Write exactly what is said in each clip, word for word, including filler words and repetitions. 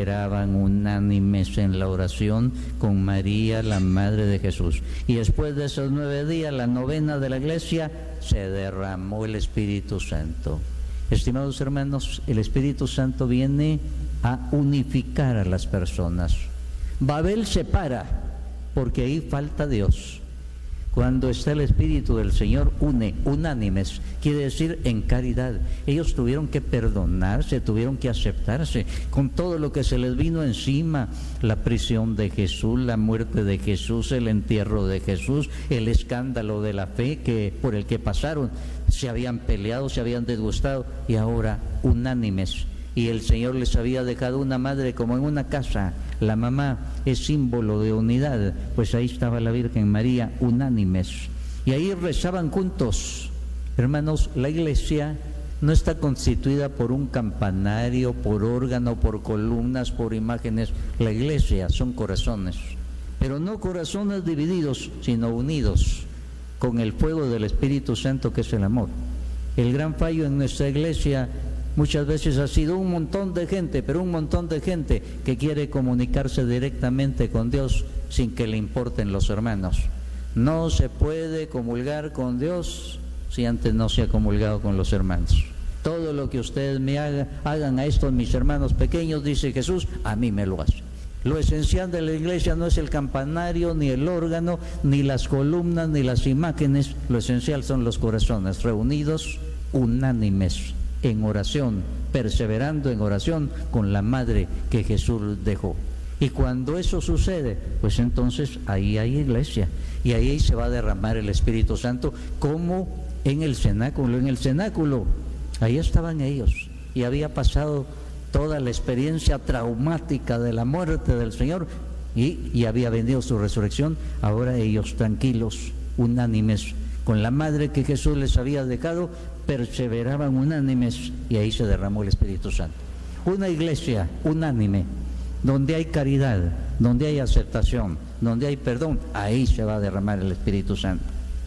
perseveraban unánimes en la oración con María, la Madre de Jesús. Y después de esos nueve días, la novena de la iglesia, se derramó el Espíritu Santo. Estimados hermanos, el Espíritu Santo viene a unificar a las personas. Babel separa, porque ahí falta Dios. Cuando está el Espíritu del Señor, une, unánimes, quiere decir en caridad. Ellos tuvieron que perdonarse, tuvieron que aceptarse con todo lo que se les vino encima: la prisión de Jesús, la muerte de Jesús, el entierro de Jesús, el escándalo de la fe que, por el que pasaron. Se habían peleado, se habían disgustado, y ahora unánimes. Y el Señor les había dejado una madre como en una casa. La mamá es símbolo de unidad, pues ahí estaba la Virgen María, unánimes. Y ahí rezaban juntos. Hermanos, la iglesia no está constituida por un campanario, por órgano, por columnas, por imágenes. La iglesia son corazones, pero no corazones divididos, sino unidos con el fuego del Espíritu Santo, que es el amor. El gran fallo en nuestra iglesia muchas veces ha sido un montón de gente, pero un montón de gente que quiere comunicarse directamente con Dios sin que le importen los hermanos. No se puede comulgar con Dios si antes no se ha comulgado con los hermanos. Todo lo que ustedes me hagan, hagan a estos mis hermanos pequeños, dice Jesús, a mí me lo hacen. Lo esencial de la iglesia no es el campanario, ni el órgano, ni las columnas, ni las imágenes. Lo esencial son los corazones reunidos, unánimes, en oración, perseverando en oración con la madre que Jesús dejó. Y cuando eso sucede, pues entonces ahí hay iglesia, y ahí se va a derramar el Espíritu Santo, como en el cenáculo. En el cenáculo, ahí estaban ellos, y había pasado toda la experiencia traumática de la muerte del Señor, y, y había venido su resurrección. Ahora ellos tranquilos, unánimes, con la madre que Jesús les había dejado, perseveraban unánimes, y ahí se derramó el Espíritu Santo. Una iglesia unánime, donde hay caridad, donde hay aceptación, donde hay perdón, ahí se va a derramar el Espíritu Santo.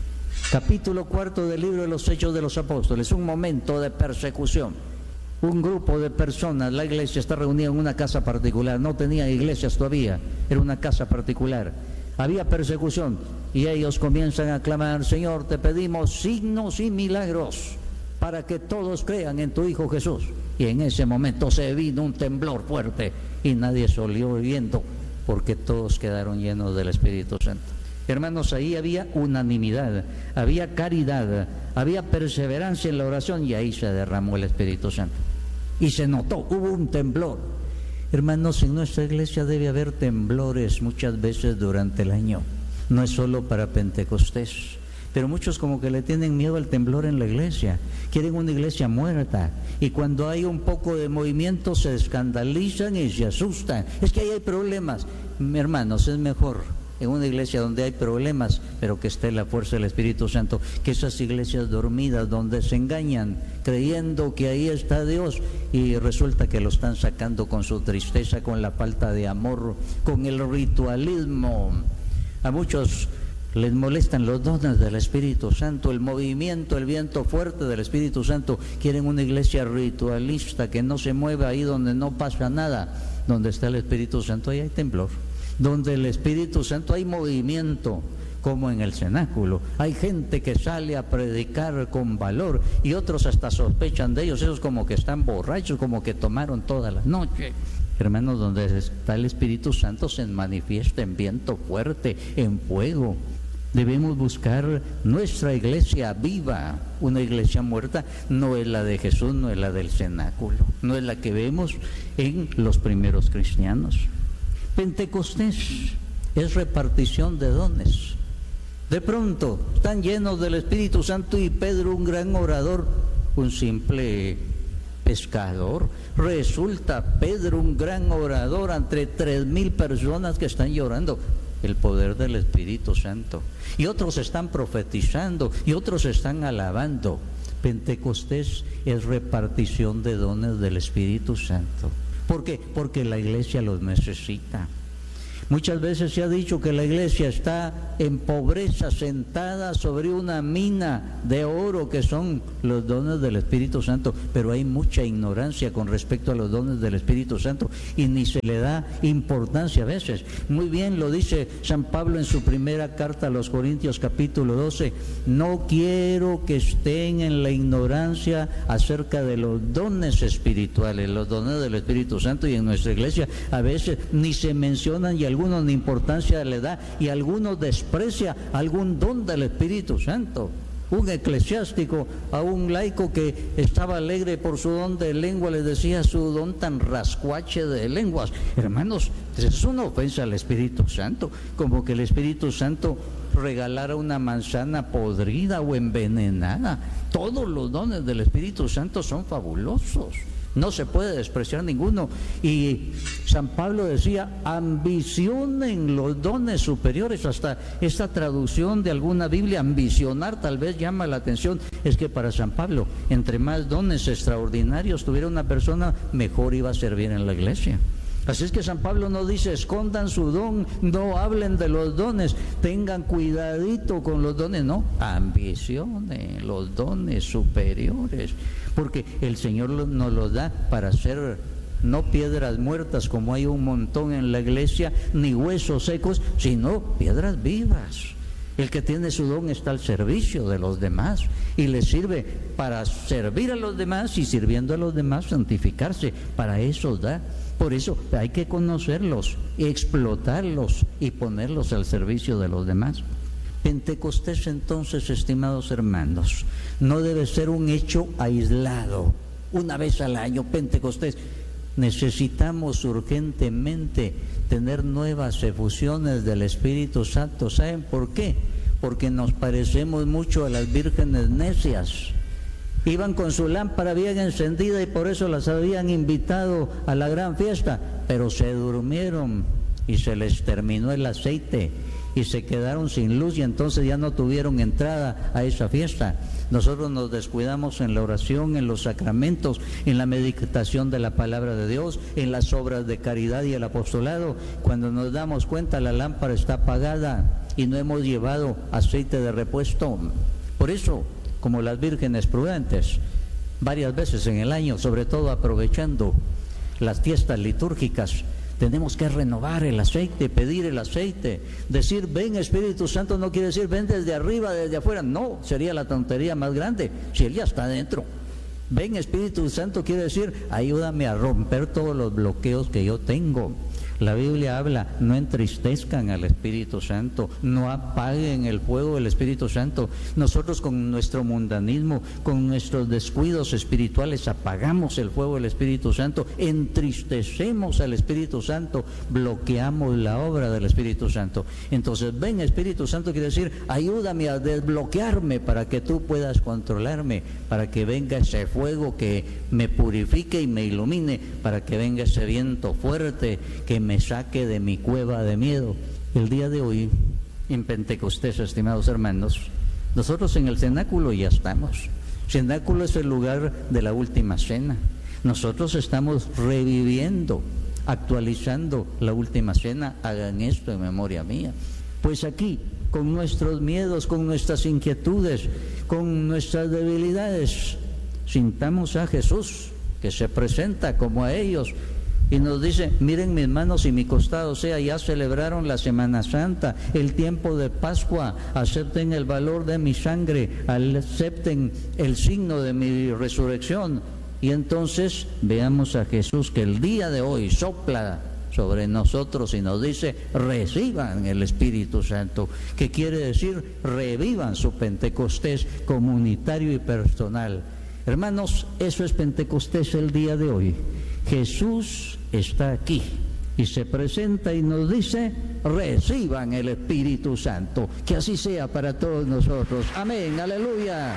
Capítulo cuarto del libro de los Hechos de los Apóstoles, un momento de persecución. Un grupo de personas, la iglesia está reunida en una casa particular, no tenía iglesias todavía, era una casa particular. Había persecución, y ellos comienzan a clamar: Señor, te pedimos signos y milagros para que todos crean en tu Hijo Jesús. Y en ese momento se vino un temblor fuerte, y nadie salió viendo, porque todos quedaron llenos del Espíritu Santo. Hermanos, ahí había unanimidad, había caridad, había perseverancia en la oración, y ahí se derramó el Espíritu Santo. Y se notó, hubo un temblor. Hermanos, en nuestra iglesia debe haber temblores muchas veces durante el año. No es solo para Pentecostés, pero muchos como que le tienen miedo al temblor en la iglesia. Quieren una iglesia muerta, y cuando hay un poco de movimiento se escandalizan y se asustan. Es que ahí hay problemas. Hermanos, es mejor en una iglesia donde hay problemas, pero que esté la fuerza del Espíritu Santo, que esas iglesias dormidas donde se engañan creyendo que ahí está Dios, y resulta que lo están sacando con su tristeza, con la falta de amor, con el ritualismo. A muchos les molestan los dones del Espíritu Santo, el movimiento, el viento fuerte del Espíritu Santo. Quieren una iglesia ritualista que no se mueva, ahí donde no pasa nada. Donde está el Espíritu Santo, ahí hay temblor. Donde el Espíritu Santo hay movimiento, como en el cenáculo. Hay gente que sale a predicar con valor, y otros hasta sospechan de ellos, esos como que están borrachos, como que tomaron toda la noche. Hermanos, donde está el Espíritu Santo se manifiesta en viento fuerte, en fuego. Debemos buscar nuestra iglesia viva. Una iglesia muerta no es la de Jesús, no es la del cenáculo, no es la que vemos en los primeros cristianos. Pentecostés es repartición de dones. De pronto están llenos del Espíritu Santo, y Pedro, un gran orador, un simple pescador. Resulta Pedro un gran orador entre tres mil personas que están llorando el poder del Espíritu Santo, y otros están profetizando, y otros están alabando. Pentecostés es repartición de dones del Espíritu Santo. ¿Por qué? Porque la iglesia los necesita. Muchas veces se ha dicho que la iglesia está en pobreza, sentada sobre una mina de oro que son los dones del Espíritu Santo, pero hay mucha ignorancia con respecto a los dones del Espíritu Santo y ni se le da importancia a veces. Muy bien lo dice San Pablo en su primera carta a los Corintios capítulo doce: no quiero que estén en la ignorancia acerca de los dones espirituales, los dones del Espíritu Santo, y en nuestra iglesia a veces ni se mencionan y algunos ni importancia le da, y algunos desprecia algún don del Espíritu Santo. Un eclesiástico a un laico que estaba alegre por su don de lengua le decía su don tan rascuache de lenguas. Hermanos, es una ofensa al Espíritu Santo, como que el Espíritu Santo regalara una manzana podrida o envenenada. Todos los dones del Espíritu Santo son fabulosos, no se puede despreciar ninguno. Y San Pablo decía: ambicionen los dones superiores. Hasta esta traducción de alguna Biblia, ambicionar, tal vez llama la atención. Es que para San Pablo, entre más dones extraordinarios tuviera una persona, mejor iba a servir en la iglesia. Así es que San Pablo no dice escondan su don, no hablen de los dones, tengan cuidadito con los dones, no, ambicionen los dones superiores, porque el Señor nos los da para ser no piedras muertas como hay un montón en la iglesia, ni huesos secos, sino piedras vivas. El que tiene su don está al servicio de los demás y le sirve para servir a los demás, y sirviendo a los demás santificarse. Para eso da. Por eso hay que conocerlos, explotarlos y ponerlos al servicio de los demás. Pentecostés, entonces, estimados hermanos, no debe ser un hecho aislado, una vez al año. Pentecostés, necesitamos urgentemente tener nuevas efusiones del Espíritu Santo. ¿Saben por qué? Porque nos parecemos mucho a las vírgenes necias. Iban con su lámpara bien encendida y por eso las habían invitado a la gran fiesta, pero se durmieron y se les terminó el aceite y se quedaron sin luz, y entonces ya no tuvieron entrada a esa fiesta. Nosotros nos descuidamos en la oración, en los sacramentos, en la meditación de la palabra de Dios, en las obras de caridad y el apostolado. Cuando nos damos cuenta, la lámpara está apagada y no hemos llevado aceite de repuesto. Por eso, como las vírgenes prudentes, varias veces en el año, sobre todo aprovechando las fiestas litúrgicas, tenemos que renovar el aceite, pedir el aceite. Decir ven Espíritu Santo no quiere decir ven desde arriba, desde afuera. No, sería la tontería más grande si Él ya está dentro. Ven Espíritu Santo quiere decir ayúdame a romper todos los bloqueos que yo tengo. La Biblia habla, no entristezcan al Espíritu Santo, no apaguen el fuego del Espíritu Santo. Nosotros con nuestro mundanismo, con nuestros descuidos espirituales, apagamos el fuego del Espíritu Santo, entristecemos al Espíritu Santo, bloqueamos la obra del Espíritu Santo. Entonces, ven Espíritu Santo quiere decir, ayúdame a desbloquearme para que tú puedas controlarme, para que venga ese fuego que me purifique y me ilumine, para que venga ese viento fuerte que me me saque de mi cueva de miedo. El día de hoy, en Pentecostés, estimados hermanos, nosotros en el cenáculo ya estamos. Cenáculo es el lugar de la última cena. Nosotros estamos reviviendo, actualizando la última cena. Hagan esto en memoria mía. Pues aquí, con nuestros miedos, con nuestras inquietudes, con nuestras debilidades, sintamos a Jesús, que se presenta como a ellos y nos dice, miren mis manos y mi costado, o sea, ya celebraron la Semana Santa, el tiempo de Pascua, acepten el valor de mi sangre, acepten el signo de mi resurrección. Y entonces veamos a Jesús que el día de hoy sopla sobre nosotros y nos dice, reciban el Espíritu Santo, que quiere decir, revivan su Pentecostés comunitario y personal. Hermanos, eso es Pentecostés el día de hoy. Jesús está aquí y se presenta y nos dice, reciban el Espíritu Santo. Que así sea para todos nosotros. Amén, aleluya.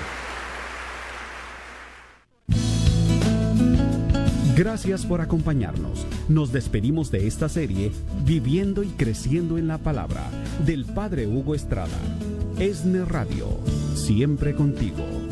Gracias por acompañarnos. Nos despedimos de esta serie, Viviendo y Creciendo en la Palabra, del Padre Hugo Estrada. ESNE Radio, siempre contigo.